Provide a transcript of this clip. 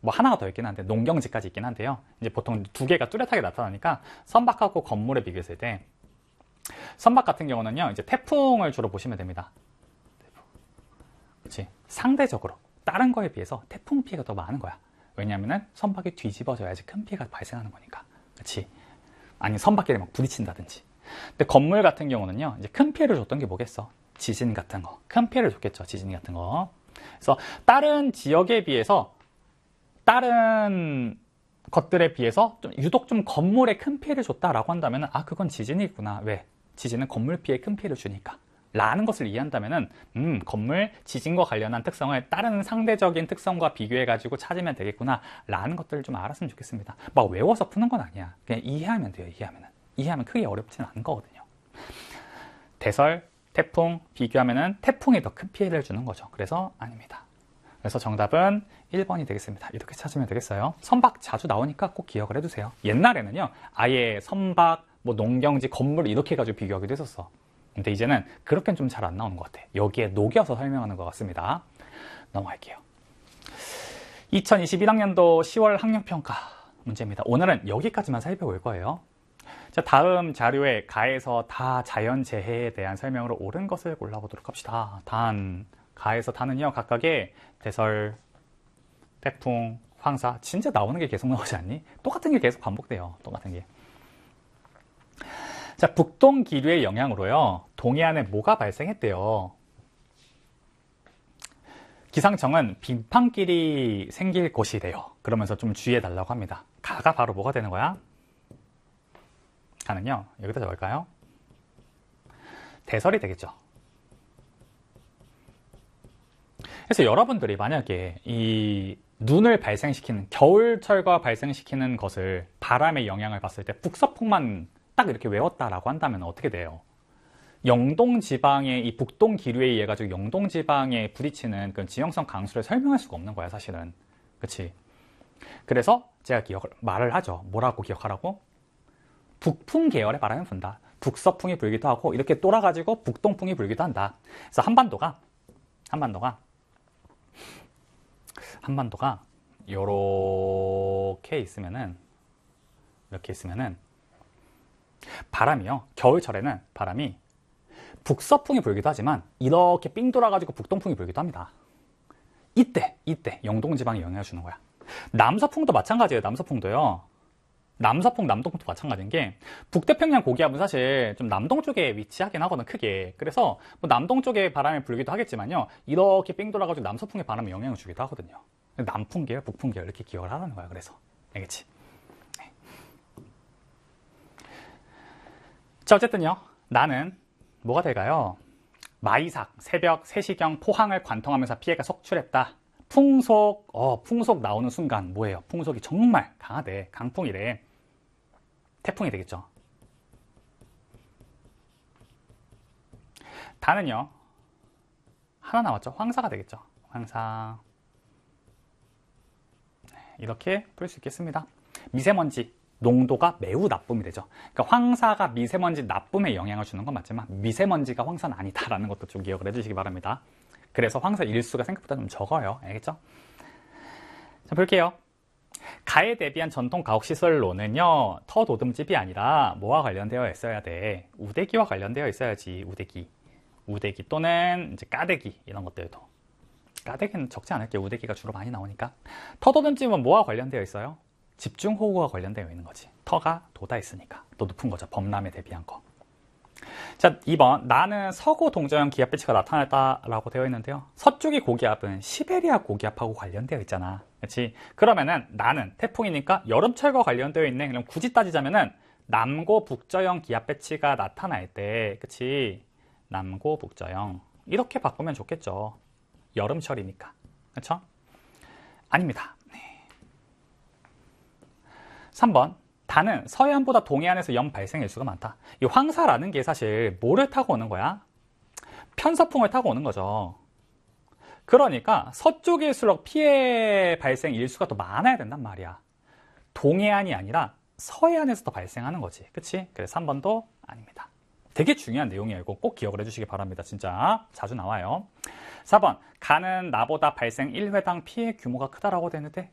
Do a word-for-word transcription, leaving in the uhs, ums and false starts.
뭐 하나가 더 있긴 한데 농경지까지 있긴 한데요. 이제 보통 두 개가 뚜렷하게 나타나니까 선박하고 건물에 비교했을 때 선박 같은 경우는요, 이제 태풍을 주로 보시면 됩니다. 그렇지? 상대적으로 다른 거에 비해서 태풍 피해가 더 많은 거야. 왜냐하면은 선박이 뒤집어져야지 큰 피해가 발생하는 거니까. 그렇지? 아니 선박끼리 막 부딪힌다든지. 근데 건물 같은 경우는요, 이제 큰 피해를 줬던 게 뭐겠어? 지진 같은 거. 큰 피해를 줬겠죠. 지진 같은 거. 그래서 다른 지역에 비해서 다른 것들에 비해서 좀 유독 좀 건물에 큰 피해를 줬다라고 한다면 아 그건 지진이구나. 왜? 지진은 건물 피해에 큰 피해를 주니까 라는 것을 이해한다면은 음 건물 지진과 관련한 특성을 다른 상대적인 특성과 비교해 가지고 찾으면 되겠구나 라는 것들을 좀 알았으면 좋겠습니다. 막 외워서 푸는 건 아니야. 그냥 이해하면 돼요. 이해하면은 이해하면 크게 어렵지는 않은 거거든요. 대설, 태풍 비교하면은 태풍이 더 큰 피해를 주는 거죠. 그래서 아닙니다. 그래서 정답은 일 번이 되겠습니다. 이렇게 찾으면 되겠어요. 선박 자주 나오니까 꼭 기억을 해두세요. 옛날에는요, 아예 선박, 뭐 농경지, 건물 이렇게 해가지고 비교하기도 했었어. 근데 이제는 그렇게는 좀 잘 안 나오는 것 같아. 여기에 녹여서 설명하는 것 같습니다. 넘어갈게요. 이천이십일 학년도 시월 학력평가 문제입니다. 오늘은 여기까지만 살펴볼 거예요. 자, 다음 자료에 가에서 다 자연재해에 대한 설명으로 옳은 것을 골라보도록 합시다. 단, 가에서 다는요, 각각의 대설, 태풍, 황사, 진짜 나오는 게 계속 나오지 않니? 똑같은 게 계속 반복돼요. 똑같은 게. 자, 북동 기류의 영향으로요, 동해안에 뭐가 발생했대요? 기상청은 빙판길이 생길 곳이래요. 그러면서 좀 주의해달라고 합니다. 가가 바로 뭐가 되는 거야? 가는요, 여기다 적을까요? 대설이 되겠죠. 그래서 여러분들이 만약에 이 눈을 발생시키는, 겨울철과 발생시키는 것을 바람의 영향을 봤을 때 북서풍만 딱 이렇게 외웠다라고 한다면 어떻게 돼요? 영동지방의 이 북동 기류에 의해 가지고 영동지방에 부딪히는 그 지형성 강수를 설명할 수가 없는 거야, 사실은. 그치? 그래서 제가 기억을, 말을 하죠. 뭐라고 기억하라고? 북풍 계열의 바람이 분다. 북서풍이 불기도 하고 이렇게 돌아가지고 북동풍이 불기도 한다. 그래서 한반도가 한반도가 한반도가 요렇게 있으면은 이렇게 있으면은 바람이요. 겨울철에는 바람이 북서풍이 불기도 하지만 이렇게 삥 돌아가지고 북동풍이 불기도 합니다. 이때 이때 영동지방에 영향을 주는 거야. 남서풍도 마찬가지예요. 남서풍도요. 남서풍, 남동풍도 마찬가지인 게 북태평양 고기압은 사실 좀 남동 쪽에 위치하긴 하거든, 크게. 그래서 뭐 남동 쪽에 바람이 불기도 하겠지만요, 이렇게 삥 돌아가지고 남서풍에 바람에 영향을 주기도 하거든요. 남풍 계열, 북풍 계열 이렇게 기억을 하라는 거야. 그래서 알겠지? 네. 자, 어쨌든요, 나는 뭐가 될까요? 마이삭, 새벽 세 시경 포항을 관통하면서 피해가 속출했다. 풍속, 어, 풍속 나오는 순간 뭐예요? 풍속이 정말 강하대. 강풍이래. 태풍이 되겠죠. 다는요, 하나 남았죠. 황사가 되겠죠. 황사. 이렇게 풀 수 있겠습니다. 미세먼지 농도가 매우 나쁨이 되죠. 그러니까 황사가 미세먼지 나쁨에 영향을 주는 건 맞지만 미세먼지가 황사는 아니다라는 것도 좀 기억을 해주시기 바랍니다. 그래서 황사 일수가 생각보다 좀 적어요. 알겠죠? 자, 볼게요. 가에 대비한 전통 가옥시설로는요, 터도듬집이 아니라 뭐와 관련되어 있어야 돼? 우대기와 관련되어 있어야지. 우대기. 우대기 또는 이제 까대기 이런 것들도. 까대기는 적지 않을게. 우대기가 주로 많이 나오니까. 터도듬집은 뭐와 관련되어 있어요? 집중호우와 관련되어 있는 거지. 터가 돋아 있으니까. 또 높은 거죠. 범람에 대비한 거. 자, 이 번. 나는 서고 동저형 기압 배치가 나타났다라고 되어 있는데요. 서쪽의 고기압은 시베리아 고기압하고 관련되어 있잖아. 그렇지? 그러면은 나는 태풍이니까 여름철과 관련되어 있네. 그럼 굳이 따지자면은 남고 북저형 기압 배치가 나타날 때, 그렇지? 남고 북저형 이렇게 바꾸면 좋겠죠. 여름철이니까. 그렇죠? 아닙니다. 네. 삼 번. 다는 서해안보다 동해안에서 염 발생 일수가 많다. 이 황사라는 게 사실 뭐를 타고 오는 거야? 편서풍을 타고 오는 거죠. 그러니까 서쪽일수록 피해 발생 일수가 더 많아야 된단 말이야. 동해안이 아니라 서해안에서 더 발생하는 거지. 그치? 그래서 삼 번도 아닙니다. 되게 중요한 내용이에요. 이거 꼭 기억을 해주시기 바랍니다. 진짜 자주 나와요. 사 번. 가는 나보다 발생 일 회당 피해 규모가 크다라고 되는데